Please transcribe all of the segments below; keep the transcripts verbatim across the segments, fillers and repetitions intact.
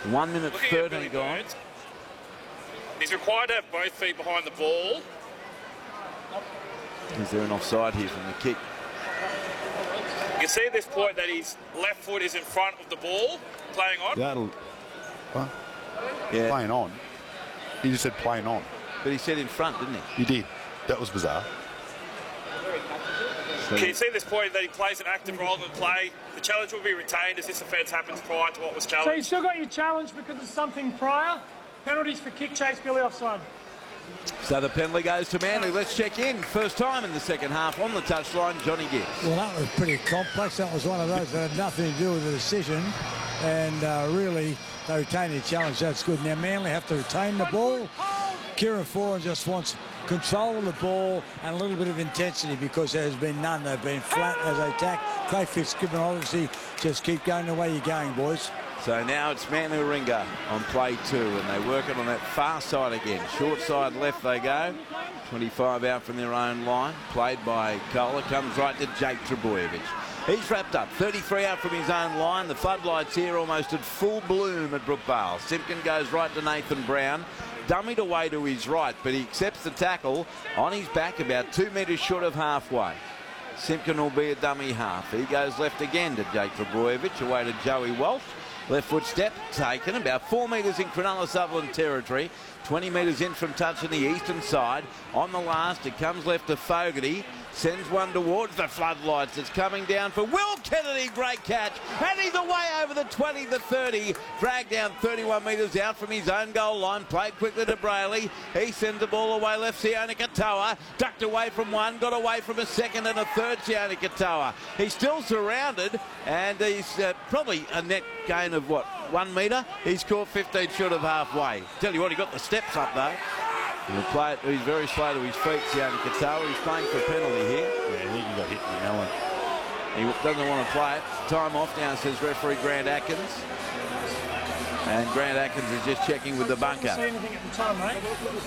One minute thirty gone. He's required to have both feet behind the ball. Is there an offside here from the kick? You can see at this point that his left foot is in front of the ball, playing on. That'll... What? Yeah. Playing on. He just said playing on. But he said in front, didn't he? He did. That was bizarre. So can you see at this point that he plays an active role in the play? The challenge will be retained as this offence happens prior to what was challenged. So you still got your challenge because of something prior. Penalties for kick chase, Billy offside. So the penalty goes to Manly. Let's check in. First time in the second half on the touchline, Johnny Gibbs. Well, that was pretty complex. That was one of those that had nothing to do with the decision. And uh, really, they retained their challenge. That's good. Now, Manly have to retain the ball. Kieran Foran just wants control of the ball and a little bit of intensity because there has been none. They've been flat as they attack. Clay Fitzgibbon, obviously, just keep going the way you're going, boys. So now it's Manly Warringah on play two, and they work it on that far side again. Short side left they go. twenty-five out from their own line. Played by Kohler. Comes right to Jake Trbojevic. He's wrapped up. thirty-three out from his own line. The floodlights here almost at full bloom at Brookvale. Simpkin goes right to Nathan Brown. Dummied away to his right, but he accepts the tackle on his back about two metres short of halfway. Simpkin will be a dummy half. He goes left again to Jake Trbojevic, away to Joey Walsh. Left foot step taken, about four metres in Cronulla Sutherland territory. twenty metres in from touch on the eastern side. On the last, it comes left to Fogarty. Sends one towards the floodlights. It's coming down for Will Kennedy. Great catch. And he's away over the twenty to thirty. Dragged down thirty-one metres out from his own goal line. Played quickly to Brayley. He sends the ball away left. Sione Katoa. Ducked away from one. Got away from a second and a third. Sione Katoa. He's still surrounded. And he's uh, probably a net gain of what? One metre? He's caught fifteen short of halfway. Tell you what, he got the steps up though. He'll play it, he's very slow to his feet, Sione Katoa. He's playing for a penalty here. Yeah, I think he got hit in the Allen. He doesn't want to play it. Time off now, says referee Grant Atkins. And Grant Atkins is just checking with the bunker. See anything at the time, mate?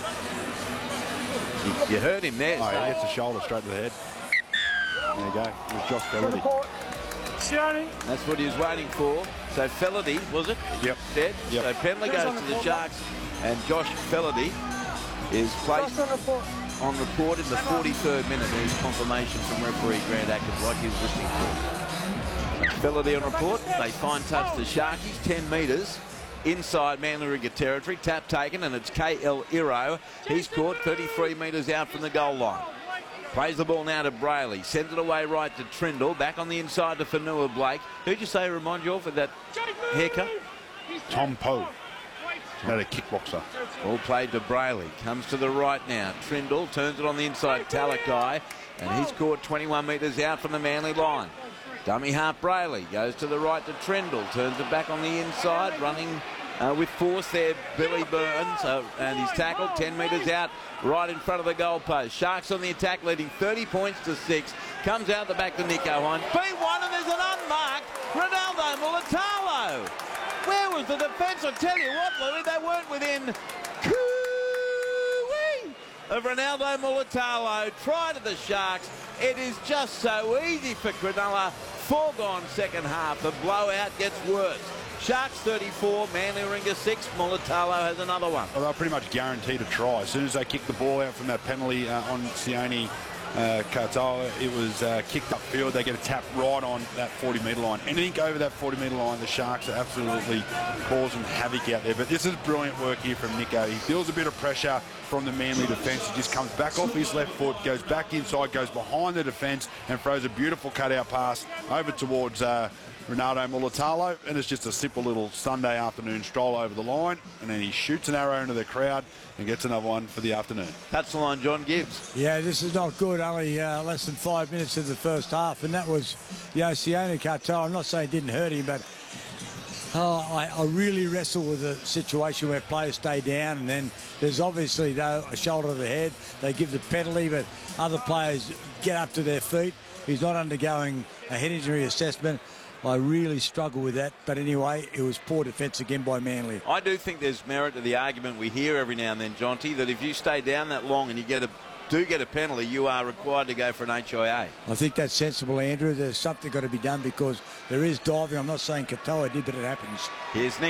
You, you heard him there. Oh, So. he hits the shoulder straight to the head. There you go. It was Josh Fellerty. Sione. That's what he was waiting for. So Fellerty, was it? Yep. Dead. Yep. So penalty goes to the Sharks, and Josh Fellerty is placed on report in the forty-third minute. There's confirmation from referee Grant Atkins, like he was listening for. Fellerty on report. They fine touch the Sharkies, ten metres inside Manly Warringah territory. Tap taken, and it's K L Iro. He's caught thirty-three metres out from the goal line. Plays the ball now to Brayley. Sends it away right to Trindle. Back on the inside to Fanua Blake. Who'd you say remind you of with that haircut? Tom Poe. Not a kickboxer. All played to Brayley. Comes to the right now. Trindle turns it on the inside. Talakai. And he's caught twenty-one metres out from the Manly line. Dummy half Brayley. Goes to the right to Trindle. Turns it back on the inside. Running uh, with force there, Billy Burns. Uh, and he's tackled ten metres out. Right in front of the goalpost. Sharks on the attack, leading thirty points to six. Comes out the back to Nico Hines. B one, and there's an unmarked Ronaldo Mulitalo. Where was the defence? I tell you what, Louis, they weren't within coo-wee of Ronaldo Mulitalo. Try to the Sharks. It is just so easy for Cronulla. Foregone second half. The blowout gets worse. Sharks thirty-four, Manly Warringah six. Mulitalo has another one. Well, they're pretty much guaranteed a try. As soon as they kick the ball out from that penalty uh, on Sione uh, Katoa, it was uh, kicked upfield. They get a tap right on that forty metre line. Anything over that forty metre line, the Sharks are absolutely causing havoc out there. But this is brilliant work here from Nico. He feels a bit of pressure from the Manly defence. He just comes back off his left foot, goes back inside, goes behind the defence, and throws a beautiful cutout pass over towards Uh, Ronaldo Mulitalo, and it's just a simple little Sunday afternoon stroll over the line, and then he shoots an arrow into the crowd and gets another one for the afternoon. That's the line, John Gibbs. Yeah, this is not good. Only uh, less than five minutes of the first half, and that was, you know, Sione Katoa. I'm not saying it didn't hurt him, but oh, I, I really wrestle with a situation where players stay down, and then there's obviously, though, a shoulder to the head. They give the penalty, but other players get up to their feet. He's not undergoing a head injury assessment. I really struggle with that, but anyway, it was poor defence again by Manly. I do think there's merit to the argument we hear every now and then, Jonty, that if you stay down that long and you get a do get a penalty, you are required to go for an H I A. I think that's sensible, Andrew. There's something got to be done because there is diving. I'm not saying Katoa did, but it happens. Here's Nick